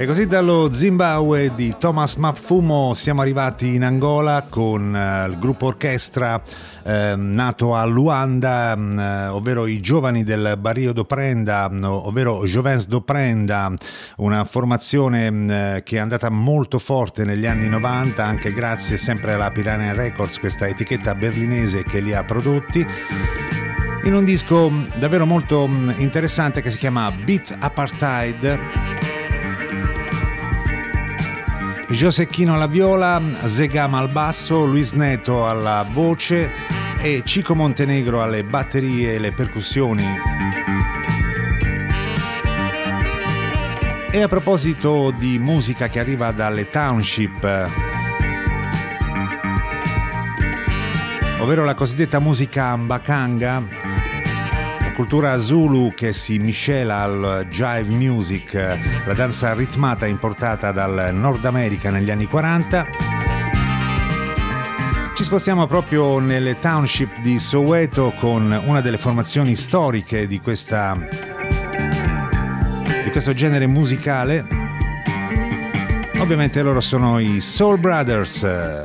E così dallo Zimbabwe di Thomas Mapfumo siamo arrivati in Angola con il gruppo orchestra nato a Luanda, ovvero i giovani del Barrio do Prenda, ovvero Jovens do Prenda, una formazione che è andata molto forte negli anni 90, anche grazie sempre alla Piranha Records, questa etichetta berlinese che li ha prodotti, in un disco davvero molto interessante che si chiama Beat Apartheid. Josecchino alla viola, Zegama al basso, Luis Neto alla voce e Chico Montenegro alle batterie e le percussioni. E a proposito di musica che arriva dalle township, ovvero la cosiddetta musica mbakanga, cultura Zulu che si miscela al jive music, la danza ritmata importata dal Nord America negli anni 40. Ci spostiamo proprio nelle township di Soweto con una delle formazioni storiche di questo genere musicale. Ovviamente loro sono i Soul Brothers.